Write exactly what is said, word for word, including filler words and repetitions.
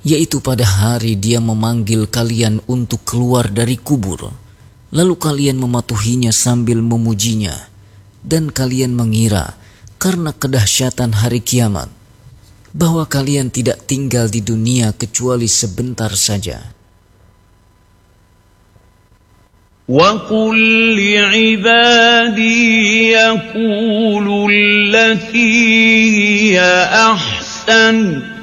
yaitu pada hari Dia memanggil kalian untuk keluar dari kubur, lalu kalian mematuhinya sambil memujinya, dan kalian mengira karena kedahsyatan hari kiamat bahwa kalian tidak tinggal di dunia kecuali sebentar saja. وَقُلْ لِعِبَادِي يَقُولُوا الَّتِي هِيَ أَحْسَنُ